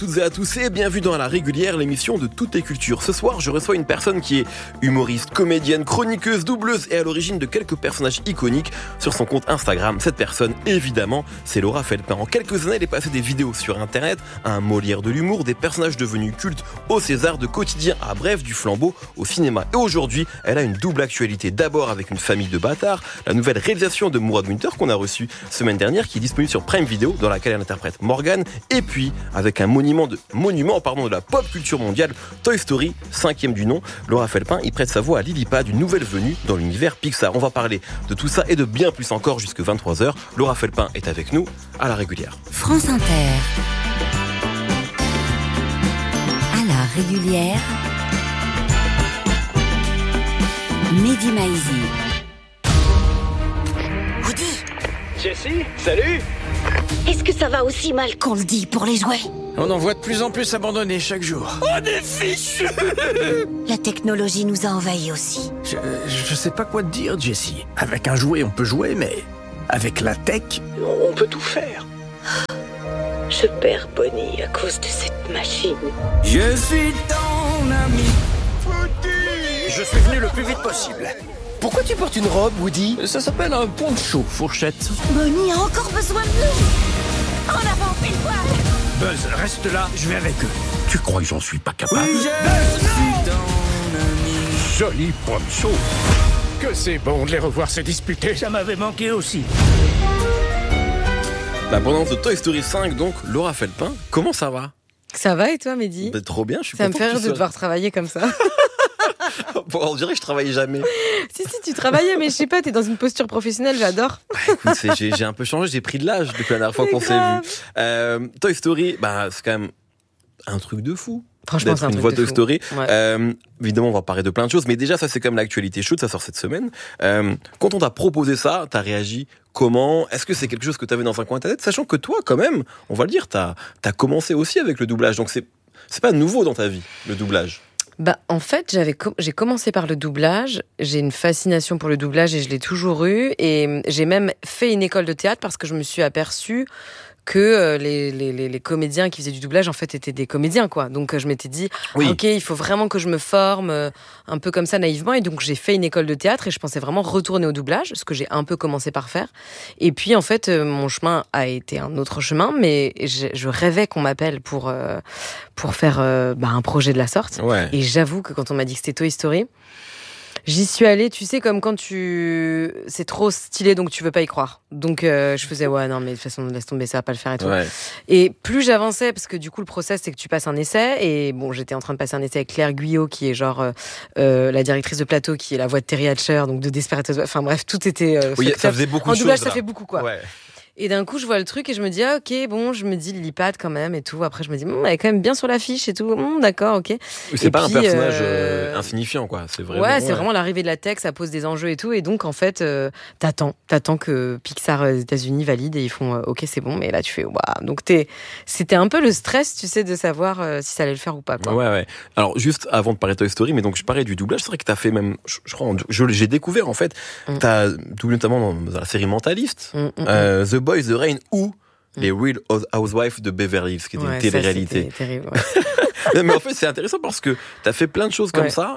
Toutes et à tous et bienvenue dans La Régulière, l'émission de toutes les cultures. Ce soir, je reçois une personne qui est humoriste, comédienne, chroniqueuse, doubleuse et à l'origine de quelques personnages iconiques sur son compte Instagram. Cette personne, évidemment, c'est Laura Felpin. En quelques années, elle est passée des vidéos sur Internet à un Molière de l'humour, des personnages devenus cultes au César, de quotidien à bref, du flambeau au cinéma. Et aujourd'hui, elle a une double actualité. D'abord avec une famille de bâtards, la nouvelle réalisation de Mourad Winter qu'on a reçue semaine dernière, qui est disponible sur Prime Video, dans laquelle elle interprète Morgane. Et puis, avec un monument de la pop culture mondiale, Toy Story, 5e du nom. Laura Felpin y prête sa voix à Lillipad, une nouvelle venue dans l'univers Pixar. On va parler de tout ça et de bien plus encore jusque 23h. Laura Felpin est avec nous à La Régulière. France Inter. À La Régulière. Mehdi Maizi. Woody, Jessie, salut! est-ce que ça va aussi mal qu'on le dit pour les jouets? On en voit de plus en plus abandonnés chaque jour. On est fichus. La technologie nous a envahis aussi. Je sais pas quoi te dire, Jessie. Avec un jouet, on peut jouer, mais avec la tech, on peut tout faire. Je perds Bonnie à cause de cette machine. Je suis ton ami. Je suis venu le plus vite possible. Pourquoi tu portes une robe, Woody? Ça s'appelle un poncho, fourchette. Bonnie a encore besoin de nous. En avant, pile poil. Buzz, reste là, je vais avec eux. Tu crois que j'en suis pas capable? Je suis ton ami. Joli poncho. Que c'est bon de les revoir se disputer. Ça m'avait manqué aussi. La bande-annonce de Toy Story 5, donc, Laura Felpin. Comment ça va? Ça va et toi, Mehdi? Trop bien, je suis Ça me content fait que rire tu de sois- devoir travailler comme ça. Bon, on dirait que je travaillais jamais. Si, tu travaillais, mais je sais pas, t'es dans une posture professionnelle, j'adore. Écoute, j'ai un peu changé, j'ai pris de l'âge depuis la dernière fois qu'on s'est vu. Toy Story, c'est quand même un truc de fou. Franchement, D'être c'est un une truc voix de Toy fou. Story. Ouais. Évidemment, on va parler de plein de choses, mais déjà, ça, c'est quand même l'actualité chaude, ça sort cette semaine. Quand on t'a proposé ça, t'as réagi comment? Est-ce que c'est quelque chose que t'avais dans un coin de ta tête? Sachant que toi, quand même, on va le dire, t'as commencé aussi avec le doublage, donc c'est pas nouveau dans ta vie, le doublage. En fait, j'ai commencé par le doublage. J'ai une fascination pour le doublage et je l'ai toujours eu. Et j'ai même fait une école de théâtre parce que je me suis aperçue que les comédiens qui faisaient du doublage, en fait, étaient des comédiens, quoi. Donc, je m'étais dit, Oui. OK, il faut vraiment que je me forme un peu comme ça, naïvement. Et donc, j'ai fait une école de théâtre et je pensais vraiment retourner au doublage, ce que j'ai un peu commencé par faire. Et puis, en fait, mon chemin a été un autre chemin, mais je rêvais qu'on m'appelle pour faire un projet de la sorte. Ouais. Et j'avoue que quand on m'a dit que c'était Toy Story, j'y suis allée, tu sais, comme quand c'est trop stylé, donc tu veux pas y croire. Donc, je faisais, ouais, non, mais de toute façon, laisse tomber, ça va pas le faire et tout. Ouais. Et plus j'avançais, parce que du coup, le process, c'est que tu passes un essai. Et bon, j'étais en train de passer un essai avec Claire Guyot, qui est genre la directrice de plateau, qui est la voix de Terry Hatcher, donc de Desperate Housewives. Enfin bref, tout était Oui, fucked ça up. faisait beaucoup En de doublage, choses. ça là. fait beaucoup, quoi. Ouais. Et d'un coup, je vois le truc et je me dis, ah, ok, bon, je me dis Lillipad quand même et tout. Après, je me dis, elle est quand même bien sur l'affiche et tout. D'accord, ok. C'est Et pas puis, un personnage insignifiant, quoi. C'est vraiment. Ouais, c'est vraiment l'arrivée de la tech, ça pose des enjeux et tout. Et donc, en fait, t'attends que Pixar aux États-Unis valide et ils font ok, c'est bon. Mais là, tu fais waouh. Donc, c'était un peu le stress, tu sais, de savoir si ça allait le faire ou pas, quoi. Ouais. Alors, juste avant de parler de Toy Story, mais donc je parlais du doublage, c'est vrai que t'as fait même, je crois, j'ai découvert en fait, t'as doublé notamment dans la série Mentaliste, The Boys, The Rain ou les Real Housewives de Beverly Hills, qui était une télé-réalité. C'était terrible, ouais. Mais en fait, c'est intéressant parce que t'as fait plein de choses comme ça,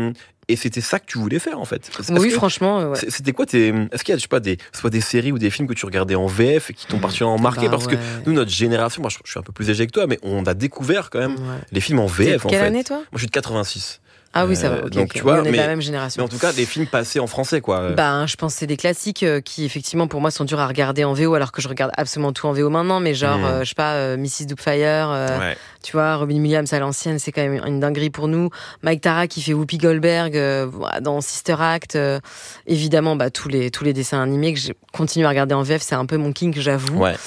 et c'était ça que tu voulais faire en fait. Oui, franchement, ouais. C'était quoi est-ce qu'il y a, je sais pas, soit des séries ou des films que tu regardais en VF et qui t'ont particulièrement marqué? Parce que nous, notre génération, moi je suis un peu plus âgé que toi, mais on a découvert quand même les films en VF en fait. Quelle année, toi? Moi je suis de 86. Ah oui, ça va. Ok, donc ok. tu vois, on est de mais la même génération. en tout cas, des films passés en français, quoi. Je pense que c'est des classiques qui, effectivement, pour moi, sont durs à regarder en VO, alors que je regarde absolument tout en VO maintenant. Mais genre, je sais pas, Mrs. Doubtfire, tu vois, Robin Williams à l'ancienne, c'est quand même une dinguerie pour nous. Mike Tara qui fait Whoopi Goldberg dans Sister Act. Évidemment, tous les dessins animés que j'ai continué à regarder en VF, c'est un peu mon kink, j'avoue. Ouais.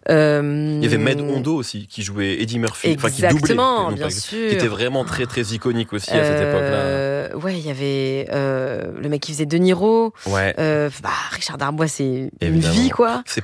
Il y avait Med Hondo aussi, qui jouait Eddie Murphy. Exactement, qui doublait. bien sûr. Qui était vraiment très, très iconique aussi à cette époque-là. Ouais, il y avait le mec qui faisait De Niro. Ouais. Richard Darbois, c'est une Évidemment. vie, quoi. C'est Patrick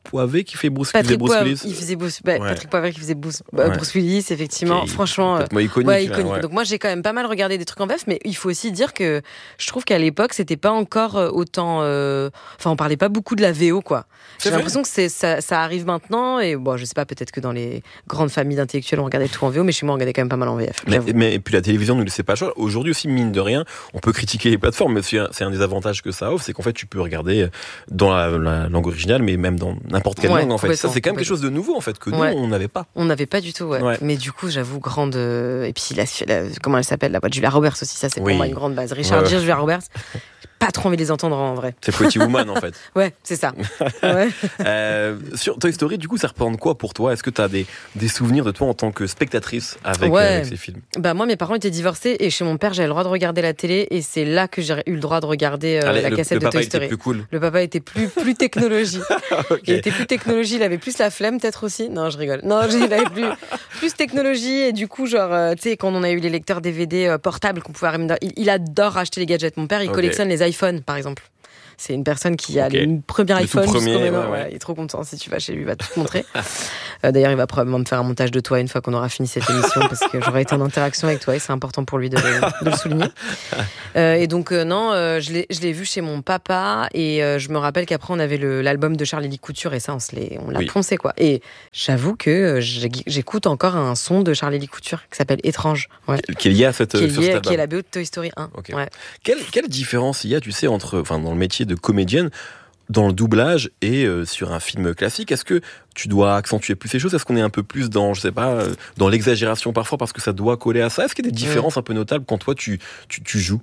Poivet qui fait Bruce Patrick Willis. Il faisait Patrick Poivet qui faisait Bruce Willis, effectivement. Okay. Franchement, iconique. Ouais. Donc moi, j'ai quand même pas mal regardé des trucs en VF, mais il faut aussi dire que je trouve qu'à l'époque, c'était pas encore autant. Enfin, on parlait pas beaucoup de la VO, quoi. J'ai l'impression que ça arrive maintenant, et bon, je sais pas, peut-être que dans les grandes familles d'intellectuels, on regardait tout en VO, mais chez moi, on regardait quand même pas mal en VF. Mais et puis la télévision ne laissait pas le choix. Aujourd'hui aussi, mine de rien, on peut critiquer les plateformes, mais c'est un des avantages que ça offre, c'est qu'en fait, tu peux regarder dans la langue originale, mais même dans n'importe quelle langue, en fait. Ça, c'est quand même quelque chose de nouveau, en fait, que nous, on n'avait pas. On n'avait pas du tout, Mais du coup, j'avoue, grande. Et puis, comment elle s'appelle, la voix de Julia Roberts aussi, ça, c'est pour moi une grande base. Richard Gere, Julia Roberts. Pas trop envie de les entendre en vrai. C'est Pretty Woman en fait. Ouais, c'est ça. Sur Toy Story, du coup, ça représente quoi pour toi ? Est-ce que tu as des souvenirs de toi en tant que spectatrice avec ces films ? Moi, mes parents étaient divorcés et chez mon père, j'avais le droit de regarder la télé et c'est là que j'ai eu le droit de regarder la cassette de Toy Story. Le papa était plus cool. Le papa était plus technologie. Okay. Il était plus technologie, il avait plus la flemme peut-être aussi. Non, je rigole. Non, il avait plus technologie et du coup, genre, tu sais, quand on a eu les lecteurs DVD portables qu'on pouvait il adore acheter les gadgets. Mon père, il collectionne les iPhone, par exemple. C'est une personne qui a le premier iPhone jusqu'au maintenant. Il est trop content. Si tu vas chez lui, il va tout te montrer. D'ailleurs, il va probablement me faire un montage de toi une fois qu'on aura fini cette émission parce que j'aurai été en interaction avec toi et c'est important pour lui de le souligner. Et donc, je l'ai vu chez mon papa et je me rappelle qu'après, on avait l'album de Charlie Couture et ça, on l'a poncé, quoi. Et j'avoue que j'écoute encore un son de Charlie Couture qui s'appelle Étrange. Ouais. Qui est lié à cet album. Qui est la BO de Toy Story 1. Okay. Ouais. Quelle différence il y a, tu sais, dans le métier de comédienne, dans le doublage et sur un film classique? Est-ce que tu dois accentuer plus ces choses? Est-ce qu'on est un peu plus dans, je sais pas, dans l'exagération parfois parce que ça doit coller à ça? Est-ce qu'il y a des différences un peu notables quand toi tu joues?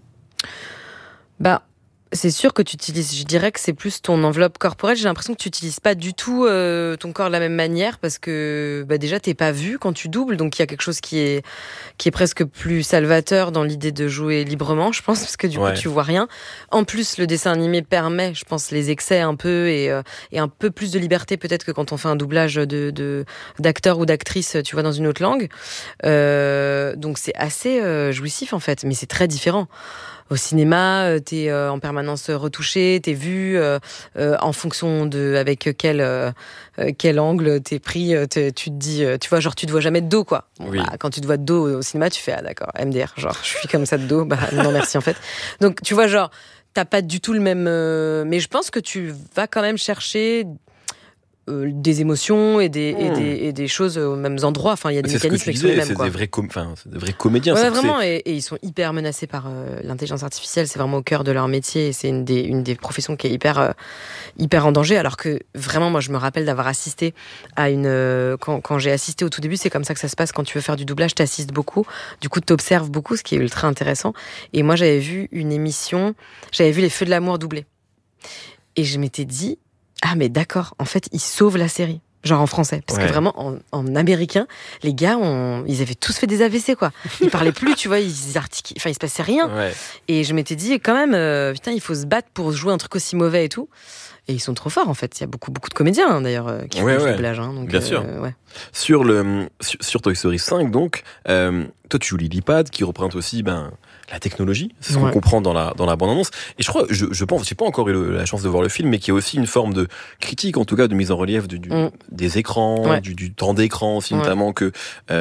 C'est sûr que tu utilises, je dirais que c'est plus ton enveloppe corporelle. J'ai l'impression que tu n'utilises pas du tout ton corps de la même manière parce que déjà t'es pas vu quand tu doubles, donc il y a quelque chose qui est presque plus salvateur dans l'idée de jouer librement, je pense, parce que du coup tu vois rien. En plus, le dessin animé permet, je pense, les excès un peu et un peu plus de liberté peut-être que quand on fait un doublage d'acteur ou d'actrice, tu vois, dans une autre langue. Donc c'est assez jouissif en fait, mais c'est très différent. Au cinéma, t'es en permanence retouché, t'es vu en fonction de avec quel angle t'es pris. Tu te dis, tu vois, genre tu te vois jamais de dos, quoi. Quand tu te vois de dos au cinéma, tu fais d'accord, MDR, genre je suis comme ça de dos, non merci en fait. Donc tu vois, genre t'as pas du tout le même. Mais je pense que tu vas quand même chercher des émotions et des choses aux mêmes endroits. Enfin, il y a des mécanismes qui sont les mêmes. C'est des vrais comédiens. Ouais, vraiment. Et ils sont hyper menacés par l'intelligence artificielle. C'est vraiment au cœur de leur métier. Et c'est une des professions qui est hyper en danger. Alors que vraiment, moi, je me rappelle d'avoir assisté à quand j'ai assisté au tout début, c'est comme ça que ça se passe quand tu veux faire du doublage. T'assistes beaucoup. Du coup, t'observes beaucoup, ce qui est ultra intéressant. Et moi, j'avais vu une émission. J'avais vu Les Feux de l'amour doublés. Et je m'étais dit, ah mais d'accord, en fait, ils sauvent la série. Genre en français. Parce que vraiment, en américain, les gars, ils avaient tous fait des AVC, quoi. Ils parlaient plus, tu vois, il se passait rien. Ouais. Et je m'étais dit, quand même, putain, il faut se battre pour jouer un truc aussi mauvais et tout. Et ils sont trop forts, en fait. Il y a beaucoup de comédiens, d'ailleurs, qui font du doublage. Donc, bien sûr. Sur Toy Story 5, donc, toi, tu joues Lily-Pad, qui représente aussi, la technologie. C'est ce qu'on comprend dans la bande-annonce. Et je crois, je pense, j'ai pas encore eu la chance de voir le film, mais qu'il y a aussi une forme de critique, en tout cas, de mise en relief des écrans, du temps d'écran aussi, notamment que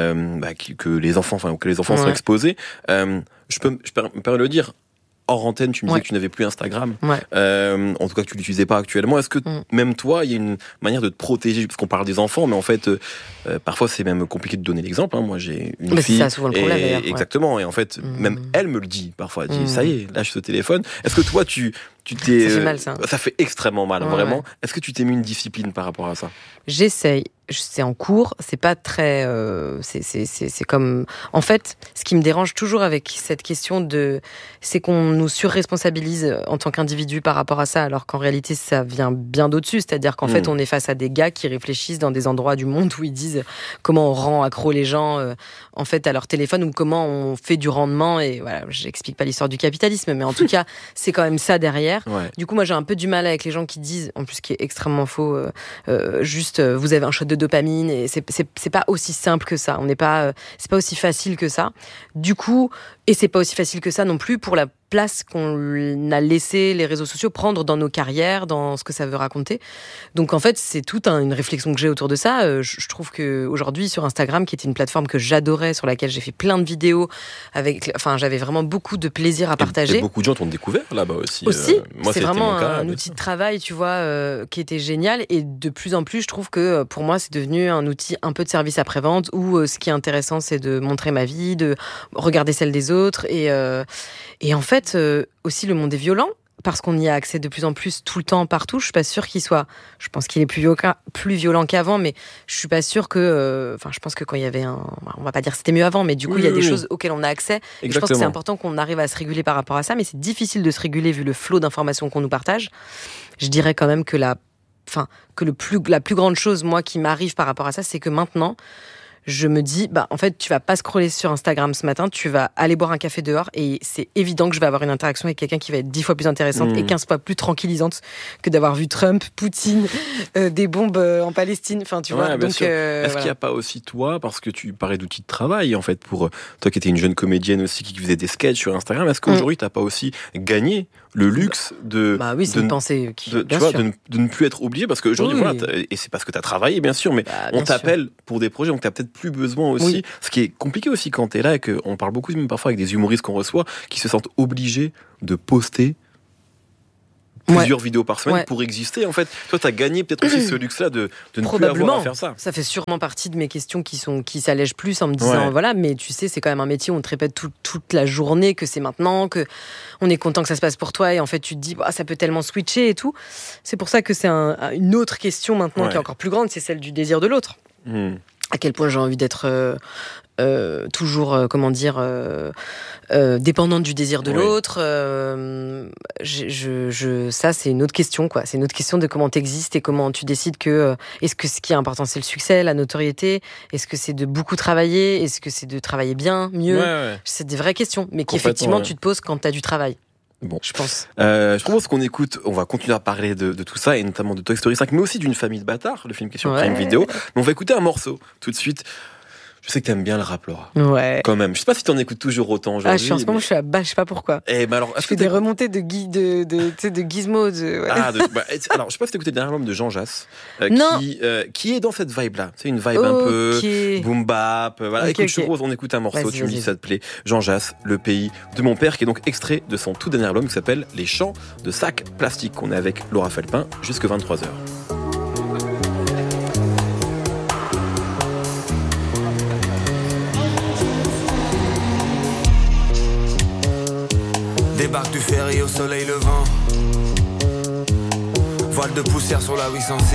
les enfants sont exposés. Je me permets de le dire. Hors antenne, tu me disais que tu n'avais plus Instagram. En tout cas, que tu l'utilisais pas actuellement. Est-ce que même toi, il y a une manière de te protéger, parce qu'on parle des enfants, mais en fait, parfois c'est même compliqué de donner l'exemple. Moi, j'ai une fille. C'est ça, souvent le problème, d'ailleurs. Exactement. Et en fait, même elle me le dit parfois. Elle dit, ça y est, lâche ce téléphone. Est-ce que toi, tu t'es. Ça fait mal, ça. Ça fait extrêmement mal, vraiment. Ouais. Est-ce que tu t'es mis une discipline par rapport à ça? J'essaye. C'est en cours, c'est pas très. C'est comme. En fait, ce qui me dérange toujours avec cette question c'est qu'on nous surresponsabilise en tant qu'individu par rapport à ça, alors qu'en réalité, ça vient bien d'au-dessus. C'est-à-dire qu'en fait, on est face à des gars qui réfléchissent dans des endroits du monde où ils disent comment on rend accro les gens en fait à leur téléphone ou comment on fait du rendement. Et voilà, j'explique pas l'histoire du capitalisme, mais en tout cas, c'est quand même ça derrière. Ouais. Du coup, moi, j'ai un peu du mal avec les gens qui disent, en plus, ce qui est extrêmement faux, juste vous avez un shot de dopamine et c'est pas aussi simple que ça. C'est pas aussi facile que ça. Du coup, Et c'est pas aussi facile que ça non plus pour la place qu'on a laissé les réseaux sociaux prendre dans nos carrières, dans ce que ça veut raconter. Donc en fait, c'est toute une réflexion que j'ai autour de ça. Je trouve qu'aujourd'hui, sur Instagram, qui était une plateforme que j'adorais, sur laquelle j'ai fait plein de vidéos, j'avais vraiment beaucoup de plaisir à partager. Et beaucoup de gens t'ont découvert là-bas aussi. Moi, c'est vraiment un outil de travail, tu vois, qui était génial. Et de plus en plus, je trouve que pour moi, c'est devenu un outil un peu de service après-vente où ce qui est intéressant, c'est de montrer ma vie, de regarder celle des autres. Et en fait, aussi, le monde est violent parce qu'on y a accès de plus en plus tout le temps, partout. Je suis pas sûre qu'il soit... Je pense qu'il est plus violent qu'avant, mais je suis pas sûre que... je pense que quand il y avait on va pas dire que c'était mieux avant, mais du coup, il y a des choses auxquelles on a accès. Et je pense que c'est important qu'on arrive à se réguler par rapport à ça, mais c'est difficile de se réguler vu le flot d'informations qu'on nous partage. Je dirais quand même que la plus grande chose, moi, qui m'arrive par rapport à ça, c'est que maintenant... je me dis, en fait, tu vas pas scroller sur Instagram ce matin, tu vas aller boire un café dehors et c'est évident que je vais avoir une interaction avec quelqu'un qui va être 10 fois plus intéressante et 15 fois plus tranquillisante que d'avoir vu Trump, Poutine, des bombes en Palestine, tu vois. Donc, est-ce qu'il n'y a pas aussi toi, parce que tu parlais d'outils de travail, en fait, pour toi qui étais une jeune comédienne aussi qui faisait des sketchs sur Instagram, est-ce qu'aujourd'hui t'as pas aussi gagné le luxe de ne plus être obligé, parce qu'aujourd'hui, et c'est parce que tu as travaillé, bien sûr, mais on t'appelle pour des projets, donc tu as peut-être plus besoin aussi. Ce qui est compliqué aussi quand tu es là, et qu'on parle beaucoup, même parfois avec des humoristes qu'on reçoit, qui se sentent obligés de poster plusieurs vidéos par semaine pour exister. En fait, toi, tu as gagné peut-être aussi ce luxe-là de ne plus avoir à faire ça. Ça fait sûrement partie de mes questions qui s'allègent plus en me disant, voilà, mais tu sais, c'est quand même un métier où on te répète toute la journée que c'est maintenant, que on est content que ça se passe pour toi, et en fait, tu te dis, ça peut tellement switcher et tout. C'est pour ça que c'est une autre question maintenant qui est encore plus grande, c'est celle du désir de l'autre. À quel point j'ai envie d'être toujours, dépendante du désir de l'autre. Ça, c'est une autre question, quoi. C'est une autre question de comment t'existes et comment tu décides que... est-ce que ce qui est important, c'est le succès, la notoriété? Est-ce que c'est de beaucoup travailler? Est-ce que c'est de travailler bien, mieux? C'est des vraies questions, mais qu'effectivement, tu te poses quand t'as du travail. Bon, je pense. Je propose qu'on écoute, on va continuer à parler de tout ça, et notamment de Toy Story 5, mais aussi d'une famille de bâtards, le film qui est sur Prime Video. Mais on va écouter un morceau tout de suite. Je sais que t'aimes bien le rap, Laura. Ouais. Quand même. Je sais pas si t'en écoutes toujours autant aujourd'hui. En ce moment, je suis à bas, je sais pas pourquoi. Alors, je fais des remontées de Gizmo. Alors, je sais pas si t'as écouté le dernier album de Jean Jass, qui est dans cette vibe-là. C'est une vibe un peu boom bap. Écoute, je te propose, on écoute un morceau, tu me dis si ça te plaît. Jean Jass, Le pays de mon père, qui est donc extrait de son tout dernier album qui s'appelle Les champs de sacs plastiques. On est avec Laura Felpin jusque 23h. Débarque du ferry au soleil levant. Voile de poussière sur la 806.